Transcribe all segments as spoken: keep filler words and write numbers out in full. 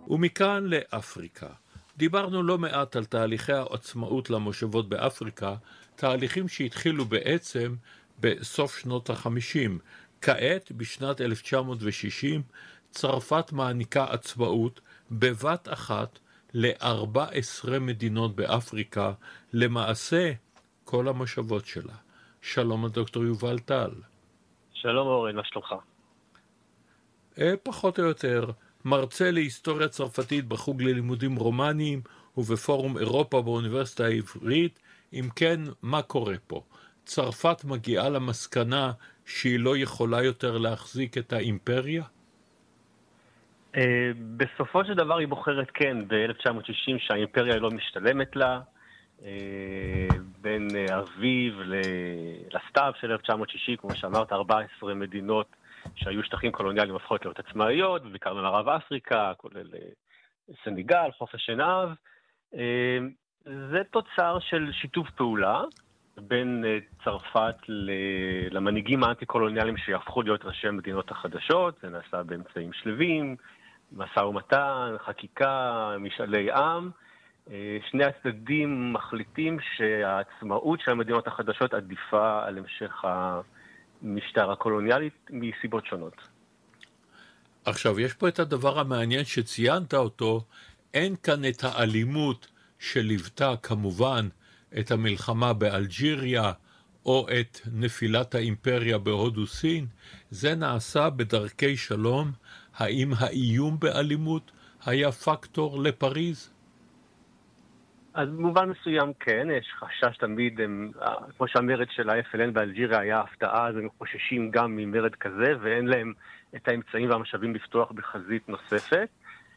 ומכאן לאפריקה. דיברנו לא מעט על תהליכי העצמאות למושבות באפריקה, תהליכים שהתחילו בעצם בסוף שנות החמישים. כעת, בשנת אלף תשע מאות ושישים, צרפת מעניקה עצמאות בבת אחת ל-ארבע עשרה מדינות באפריקה, למעשה כל המושבות שלה. שלום הדוקטור יובל טל. שלום אורן, מה שלומך? פחות או יותר, מרצה להיסטוריה צרפתית בחוג ללימודים רומניים ובפורום אירופה באוניברסיטה העברית. אם כן, מה קורה פה? צרפת מגיעה למסקנה שהיא לא יכולה יותר להחזיק את האימפריה? בסופו של דבר היא בוחרת כן, ב-אלף תשע מאות שישים שהאימפריה לא משתלמת לה, בין אביב לסתיו של אלף תשע מאות שישים, כמו שאמרת, ארבע עשרה מדינות שהיו שטחים קולוניאליים הפכות להיות עצמאיות, ובעיקר במערב אפריקה, כולל סנגל, חוף השנהב. זה תוצר של שיתוף פעולה בין צרפת למנהיגים האנטי-קולוניאליים שיהפכו להיות ראשי המדינות החדשות. זה נעשה באמצעים שלבים, משא ומתן, חקיקה, משאלי עם. שני הצדדים מחליטים שהעצמאות של המדינות החדשות עדיפה על המשך המשטר הקולוניאלי מסיבות שונות. עכשיו, יש פה את הדבר המעניין שציינת אותו, אין כאן את האלימות שליוותה כמובן את המלחמה באלג'יריה או את נפילת האימפריה בהודו סין. זה נעשה בדרכי שלום. האם האיום באלימות היה פקטור לפריז? אז במובן מסוים כן, יש חשש תמיד, הם, כמו שהמרד של ה-אף אל אן באלג'יריה היה הפתעה, אז הם חוששים גם ממרד כזה, ואין להם את האמצעים והמשאבים לפתוח בחזית נוספת.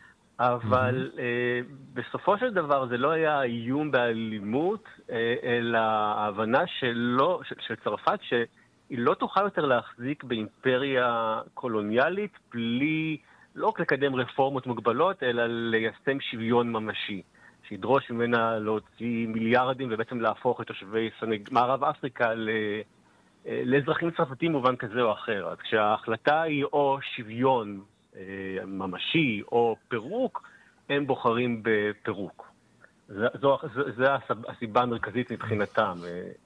אבל mm-hmm. אה, בסופו של דבר זה לא היה איום באלימות, אה, אלא ההבנה שלא, של, של צרפת שהיא לא תוכל יותר להחזיק באימפריה קולוניאלית בלי לא רק לקדם רפורמות מוגבלות, אלא ליישם שוויון ממשי. שידרוש ממנה להוציא מיליארדים ובעצם להפוך את תושבי סנג... מערב אפריקה ל... לאזרחים צרפתיים מובן כזה או אחר. אז כשההחלטה היא או שוויון ממשי או פירוק, הם בוחרים בפירוק. זו, זו, זו הסיבה המרכזית מבחינתם,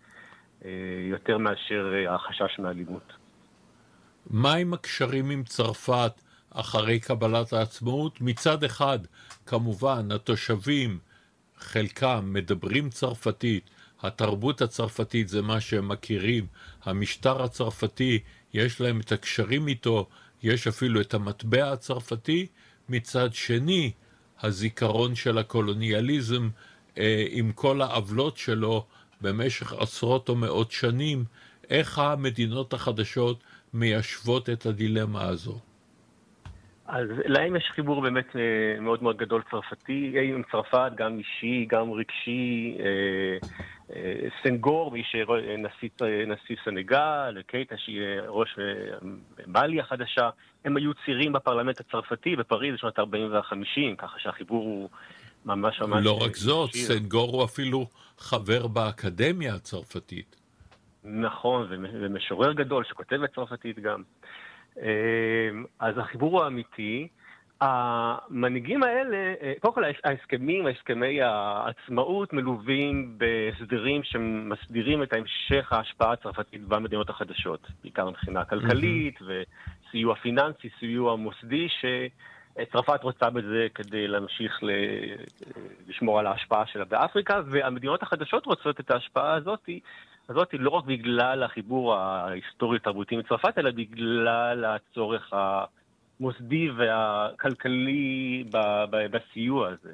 יותר מאשר החשש מאלימות. מה עם הקשרים עם צרפת אחרי קבלת העצמאות? מצד אחד, כמובן, התושבים, חלקם מדברים צרפתית, התרבות הצרפתית זה מה שהם מכירים, המשטר הצרפתי, יש להם את הקשרים איתו, יש אפילו את המטבע הצרפתי. מצד שני, הזיכרון של הקולוניאליזם, אה, עם כל העוולות שלו במשך עשרות או מאות שנים, איך המדינות החדשות מיישבות את הדילמה הזו? אז להם יש חיבור באמת מאוד מאוד גדול צרפתי, עם צרפת, גם אישי, גם רגשי. סנגור, מי שנשיא סנגל, קייטה שהיא ראש מאלי החדשה, הם היו צירים בפרלמנט הצרפתי בפריז בשנות ארבעים וחמישים, ככה שהחיבור הוא ממש ממש... לא רק זאת, סנגור הוא אפילו חבר באקדמיה הצרפתית. נכון, ומשורר גדול שכותב בצרפתית גם. אז החיבור הוא אמיתי. המנהיגים האלה, קודם כל ההסכמים, ההסכמי העצמאות מלווים בהסדרים שמסדירים את המשך ההשפעה הצרפתית במדינות החדשות, בעיקר מבחינה כלכלית וסיוע פיננסי, סיוע מוסדי, שצרפת רוצה בזה כדי להמשיך לשמור על ההשפעה שלה באפריקה, והמדינות החדשות רוצות את ההשפעה הזאת, הזאת לא רק בגלל החיבור ההיסטורי-תרבותי מצרפת, אלא בגלל הצורך המוסדי והכלכלי בסיוע הזה.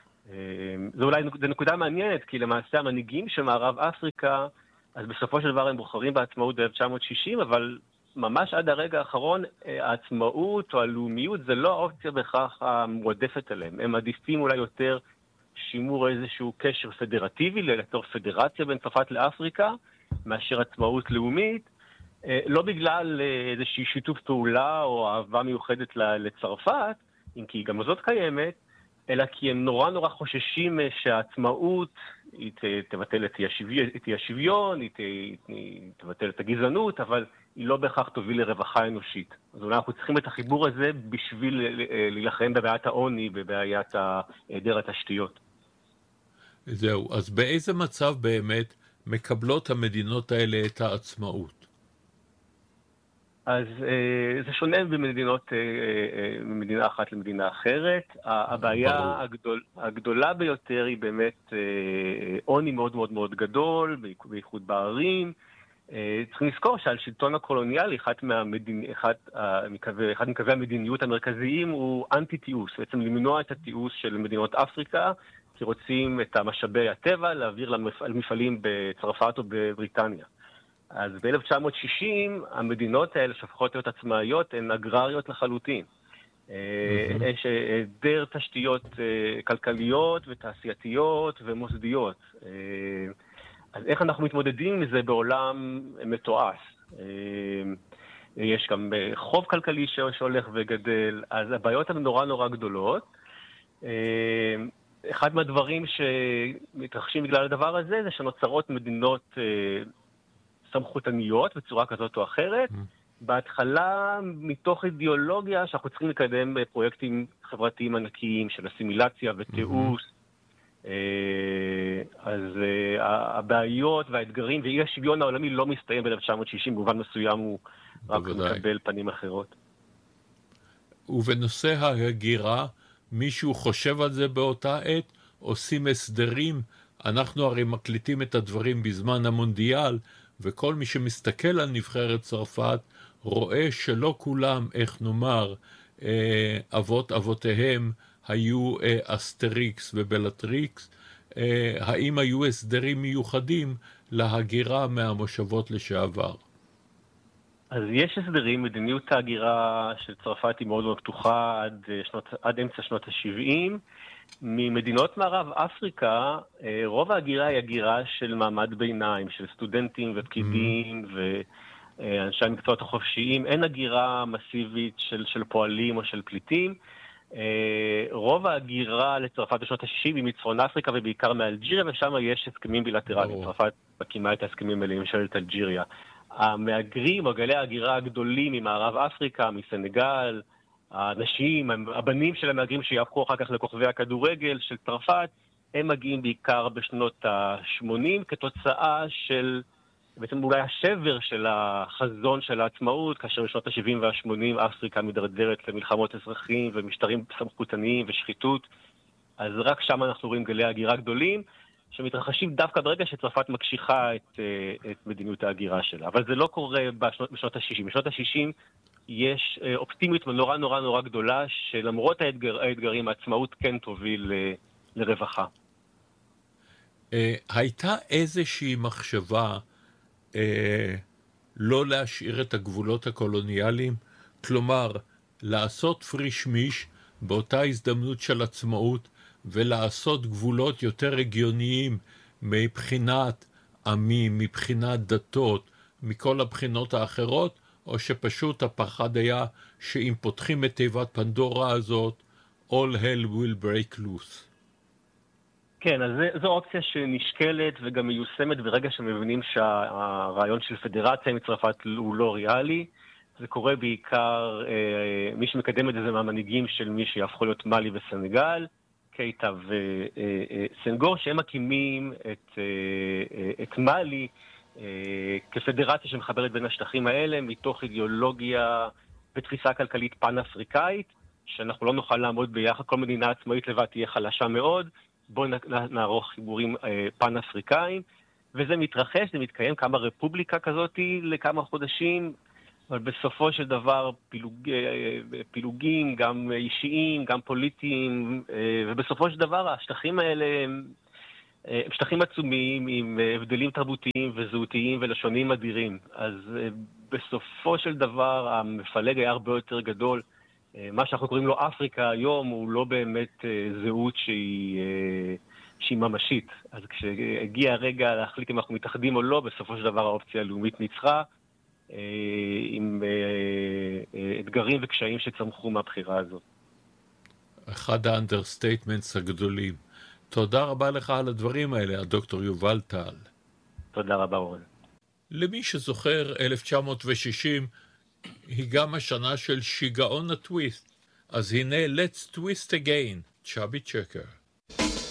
זו אולי זו נקודה מעניינת, כי למעשה המנהיגים של מערב אפריקה, אז בסופו של דבר הם בוחרים בעצמאות ב-אלף תשע מאות שישים, אבל ממש עד הרגע האחרון, העצמאות או הלאומיות זה לא האופציה בכך המועדפת עליהם. הם עדיפים אולי יותר שימור איזשהו קשר פדרטיבי, ליצור פדרציה בין צרפת לאפריקה, מאשר עצמאות לאומית, לא בגלל איזושהי שיתוף פעולה או אהבה מיוחדת לצרפת, אם כי גם זאת קיימת, אלא כי הם נורא נורא חוששים שהעצמאות היא תבטל את האי-שוויון, היא תבטל את הגזענות, אבל היא לא בהכרח תוביל לרווחה אנושית. אז אולי אנחנו צריכים את החיבור הזה בשביל להילחם בבעיית העוני, בבעיית היעדר התשתיות. זהו, אז באיזה מצב באמת מקבלות המדינות האלה את העצמאות? אז זה שונה במדינות, ממדינה אחת למדינה אחרת. הבעיה הגדול, הגדולה ביותר היא באמת עוני מאוד מאוד מאוד גדול, בייחוד בערים. צריכים לזכור שעל שלטון הקולוניאלי, אחד מהמדינ... אחד, מקווי, אחד מקווי המדיניות המרכזיים הוא אנטי-תיעוש, בעצם למנוע את התיעוש של מדינות אפריקה, כי רוצים את משאבי הטבע להעביר למפעלים בצרפת או בבריטניה. אז ב-אלף תשע מאות שישים המדינות האלה שהופכות להיות עצמאיות הן אגרריות לחלוטין. יש היעדר תשתיות כלכליות ותעשייתיות ומוסדיות. אז איך אנחנו מתמודדים מזה בעולם מתועש? יש גם חוב כלכלי שהולך וגדל, אז הבעיות הן נורא נורא גדולות. אחד מהדברים שמתרחשים בגלל הדבר הזה זה שנוצרות מדינות סמכותניות בצורה כזאת או אחרת. בהתחלה מתוך אידיאולוגיה שאנחנו צריכים לקדם פרויקטים חברתיים ענקיים של אסימילציה ותיעוש. אז הבעיות והאתגרים ואי השוויון העולמי לא מסתיים ב-אלף תשע מאות שישים, במובן מסוים הוא רק מקבל פנים אחרות. ובנושא ההגירה, מישהו חושב על זה באותה עת? עושים הסדרים? אנחנו הרי מקליטים את הדברים בזמן המונדיאל, וכל מי שמסתכל על נבחרת צרפת רואה שלא כולם, איך נאמר, אבות אבותיהם היו אסטריקס ובלטריקס. האם היו הסדרים מיוחדים להגירה מהמושבות לשעבר? אז יש הסדרים. מדיניות ההגירה של צרפת היא מאוד מאוד פתוחה עד, שנות, עד אמצע שנות ה-שבעים. ממדינות מערב אפריקה, רוב ההגירה היא הגירה של מעמד ביניים, של סטודנטים ופקידים ואנשי המקצועות החופשיים. אין הגירה מסיבית של, של פועלים או של פליטים. רוב ההגירה לצרפת בשנות ה-שישים היא מצפון אפריקה ובעיקר מאלג'יריה, ושם יש הסכמים בילטרליים. צרפת מקימה את ההסכמים האלה עם ממשלת אלג'יריה. המהגרים או גלי ההגירה הגדולים ממערב אפריקה, מסנגל, האנשים, הבנים של המהגרים שיהפכו אחר כך לכוכבי הכדורגל של צרפת, הם מגיעים בעיקר בשנות ה-שמונים כתוצאה של, בעצם אולי השבר של החזון של העצמאות, כאשר בשנות ה-שבעים וה-שמונים אפריקה מדרדרת למלחמות אזרחים ומשטרים סמכותניים ושחיתות. אז רק שם אנחנו רואים גלי הגירה גדולים, שמתרחשים דווקא ברגע שצרפת מקשיחה את, את מדיניות ההגירה שלה. אבל זה לא קורה בשנות, בשנות ה-שישים. בשנות ה-שישים יש אופטימיות נורא נורא נורא גדולה, שלמרות האתגר, האתגרים, העצמאות כן תוביל ל, לרווחה. הייתה איזושהי מחשבה לא להשאיר את הגבולות הקולוניאליים? כלומר, לעשות פריש-מיש באותה הזדמנות של עצמאות, ולעשות גבולות יותר הגיוניים מבחינת עמים, מבחינת דתות, מכל הבחינות האחרות, או שפשוט הפחד היה שאם פותחים את תיבת פנדורה הזאת, all hell will break loose. כן, אז זו אופציה שנשקלת וגם מיושמת ברגע שמבינים שהרעיון של פדרציה מצרפת הוא לא ריאלי. זה קורה בעיקר, מי שמקדם את זה זה מהמנהיגים של מי שיהפכו להיות מאלי וסנגל, קייטה וסנגור, שהם מקימים את, את מאלי כפדרציה שמחברת בין השטחים האלה, מתוך אידיאולוגיה ותפיסה כלכלית פן-אפריקאית, שאנחנו לא נוכל לעמוד ביחד, כל מדינה עצמאית לבד תהיה חלשה מאוד, בואו נערוך חיבורים פן-אפריקאים, וזה מתרחש, זה מתקיים כמה רפובליקה כזאת לכמה חודשים, אבל בסופו של דבר פילוג, פילוגים, גם אישיים, גם פוליטיים, ובסופו של דבר השטחים האלה הם, הם שטחים עצומים עם הבדלים תרבותיים וזהותיים ולשונים אדירים. אז בסופו של דבר המפלג היה הרבה יותר גדול. מה שאנחנו קוראים לו אפריקה היום הוא לא באמת זהות שהיא, שהיא ממשית. אז כשהגיע הרגע להחליט אם אנחנו מתאחדים או לא, בסופו של דבר האופציה הלאומית ניצחה, עם אתגרים וקשיים שצמחו מהבחירה הזאת. אחד האנדרסטייטמנטס הגדולים. תודה רבה לך על הדברים האלה, הדוקטור יובל טל. תודה רבה, אורן. למי שזוכר, אלף תשע מאות ושישים היא גם השנה של שיגעון הטוויסט. אז הנה, let's twist again, צ'אבי צ'קר.